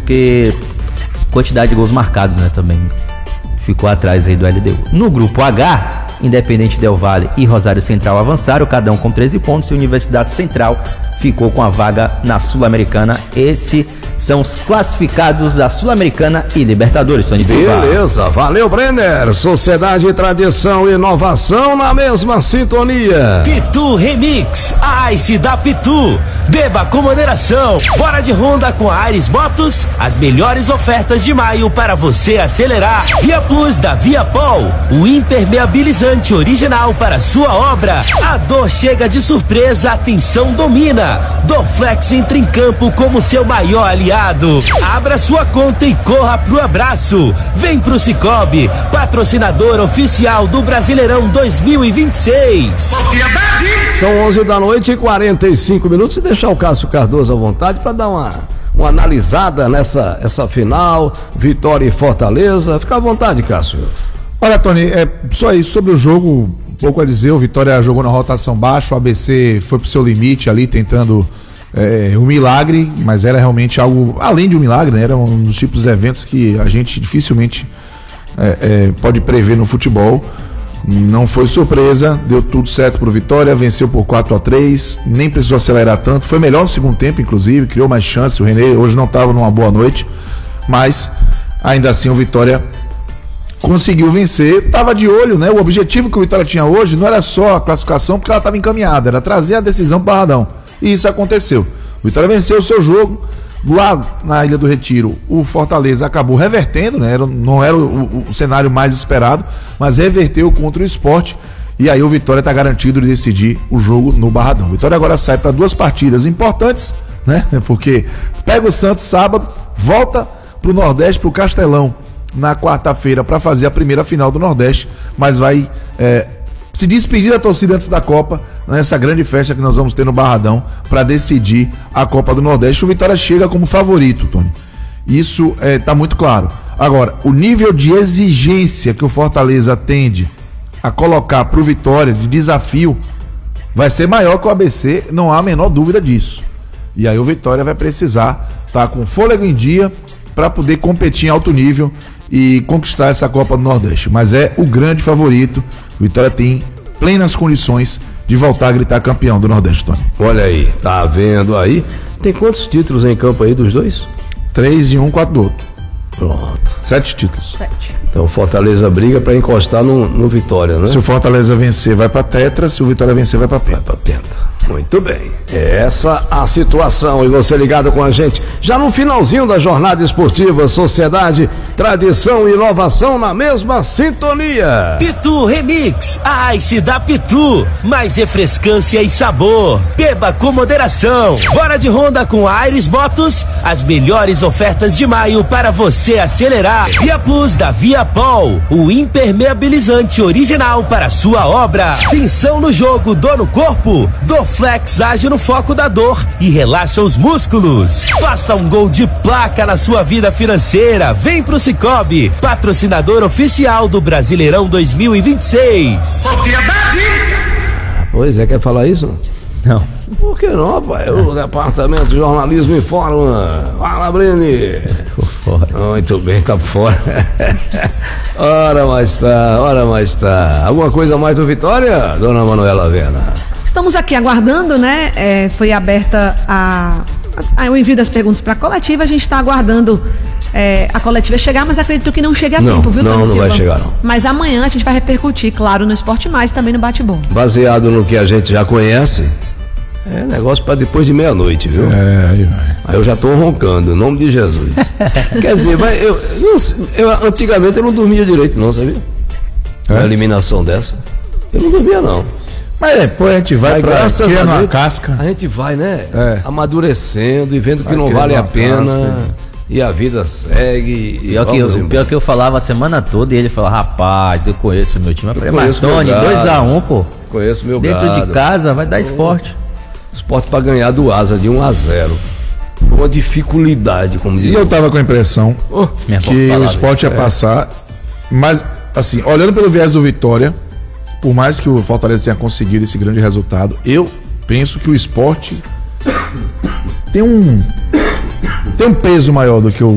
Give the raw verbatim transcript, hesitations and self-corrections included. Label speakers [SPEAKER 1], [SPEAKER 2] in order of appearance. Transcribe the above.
[SPEAKER 1] porque quantidade de gols marcados, né, também ficou atrás aí do L D U. No grupo H, Independente Del Valle e Rosário Central avançaram, cada um com treze pontos, e Universidade Central ficou com a vaga na Sul-Americana. Esse são os classificados da Sul-Americana e Libertadores.
[SPEAKER 2] Beleza, valeu, Brenner. Sociedade, tradição e inovação na mesma sintonia.
[SPEAKER 3] Pitu Remix, a Ice da Pitu. Beba com moderação. Bora de Honda com a Aires Motos. As melhores ofertas de maio para você acelerar. Via Plus da Viapol, o impermeabilizante original para sua obra. A dor chega de surpresa, a tensão domina. Dorflex entra em campo como seu maior aliado. Abra sua conta e corra pro abraço. Vem pro Cicobi, patrocinador oficial do Brasileirão dois mil e vinte e seis.
[SPEAKER 2] São onze da noite e quarenta e cinco minutos. E deixar o Cássio Cardoso à vontade para dar uma, uma analisada nessa essa final, Vitória e Fortaleza. Fica à vontade, Cássio.
[SPEAKER 4] Olha, Tony, é só isso sobre o jogo. Pouco a dizer, o Vitória jogou na rotação baixa, o A B C foi pro seu limite ali, tentando É, um milagre, mas era realmente algo além de um milagre, né? Era um dos tipos de eventos que a gente dificilmente é, é, pode prever no futebol. Não foi surpresa, deu tudo certo pro Vitória, venceu por quatro a três, nem precisou acelerar tanto, foi melhor no segundo tempo, inclusive, criou mais chances. O René hoje não estava numa boa noite, mas ainda assim o Vitória conseguiu vencer, estava de olho, né? O objetivo que o Vitória tinha hoje não era só a classificação, porque ela estava encaminhada, era trazer a decisão para o Barradão. E isso aconteceu. O Vitória venceu o seu jogo. Lá na Ilha do Retiro, o Fortaleza acabou revertendo, né? Era, não era o, o, o cenário mais esperado, mas reverteu contra o Sport. E aí o Vitória está garantido de decidir o jogo no Barradão. O Vitória agora sai para duas partidas importantes, né? Porque pega o Santos sábado, volta para o Nordeste, para o Castelão, na quarta-feira, para fazer a primeira final do Nordeste, mas vai é, se despedir da torcida antes da Copa, nessa grande festa que nós vamos ter no Barradão para decidir a Copa do Nordeste. O Vitória chega como favorito, Tony. Isso é, tá muito claro. Agora, o nível de exigência que o Fortaleza tende a colocar pro Vitória, de desafio, vai ser maior que o A B C, não há a menor dúvida disso. E aí o Vitória vai precisar estar com fôlego em dia para poder competir em alto nível e conquistar essa Copa do Nordeste. Mas é o grande favorito. O Vitória tem plenas condições de voltar a gritar campeão do Nordeste, Tony.
[SPEAKER 2] Olha aí, tá vendo aí? Tem quantos títulos em campo aí dos dois?
[SPEAKER 4] Três de um, quatro do outro.
[SPEAKER 2] Pronto.
[SPEAKER 4] Sete títulos.
[SPEAKER 5] Sete.
[SPEAKER 2] Então o Fortaleza briga pra encostar no, no Vitória, né?
[SPEAKER 4] Se o Fortaleza vencer, vai pra tetra. Se o Vitória vencer, vai pra penta.
[SPEAKER 2] Vai pra penta. Muito bem. É essa a situação. E você ligado com a gente já no finalzinho da jornada esportiva. Sociedade, tradição e inovação na mesma sintonia.
[SPEAKER 3] Pitu Remix, a Ice da Pitu. Mais refrescância e sabor. Beba com moderação. Bora de Honda com a Aires Motos. As melhores ofertas de maio para você acelerar. Via Plus da Viapol, o impermeabilizante original para sua obra. Tensão no jogo, dor no corpo. Dorflex age no foco da dor e relaxa os músculos. Faça um gol de placa na sua vida financeira. Vem pro Cicobi, patrocinador oficial do Brasileirão dois mil e vinte e seis.
[SPEAKER 2] Pois é, quer falar isso?
[SPEAKER 1] Não.
[SPEAKER 2] Por que não, rapaz? O Departamento de Jornalismo informa. Fala, Breni.
[SPEAKER 1] Tô fora.
[SPEAKER 2] Muito bem, tá fora. Ora, mas tá, ora, mas tá. Alguma coisa mais do Vitória, dona Manuela Vena?
[SPEAKER 5] Estamos aqui aguardando, né? É, foi aberta a, a, o envio das perguntas para a coletiva. A gente está aguardando é, a coletiva chegar, mas acredito que não chega a
[SPEAKER 2] não,
[SPEAKER 5] tempo, viu,
[SPEAKER 2] não,
[SPEAKER 5] Tony
[SPEAKER 2] não
[SPEAKER 5] Silva?
[SPEAKER 2] vai chegar, não.
[SPEAKER 5] Mas amanhã a gente vai repercutir, claro, no Esporte Mais e também no Bate-Bom.
[SPEAKER 2] Baseado no que a gente já conhece, é negócio para depois de meia-noite, viu?
[SPEAKER 4] É, aí vai.
[SPEAKER 2] Aí eu já tô roncando, em nome de Jesus. Quer dizer, vai, eu, eu, eu, antigamente eu não dormia direito, não, sabia? É? Uma eliminação dessa. Eu não dormia, não.
[SPEAKER 4] Mas depois a gente vai, vai pra criando uma casca.
[SPEAKER 2] A gente vai, né?
[SPEAKER 4] É.
[SPEAKER 2] Amadurecendo e vendo
[SPEAKER 4] vai
[SPEAKER 2] que não vale a pena.
[SPEAKER 4] Casca.
[SPEAKER 2] E a vida segue. E
[SPEAKER 1] pior, que eu, pior que eu falava a semana toda e ele falava, rapaz, eu conheço o meu time. Eu falei, mas Tony, dois a um, pô.
[SPEAKER 2] Conheço meu
[SPEAKER 1] Dentro
[SPEAKER 2] gado.
[SPEAKER 1] de casa vai dar esporte.
[SPEAKER 2] Esporte pra ganhar do Asa de um a zero. Uma dificuldade, como diz.
[SPEAKER 4] E eu tava com a impressão
[SPEAKER 2] oh,
[SPEAKER 4] que o Sport ia é. passar, mas assim, olhando pelo viés do Vitória, por mais que o Fortaleza tenha conseguido esse grande resultado, eu penso que o Sport tem um tem um peso maior do que o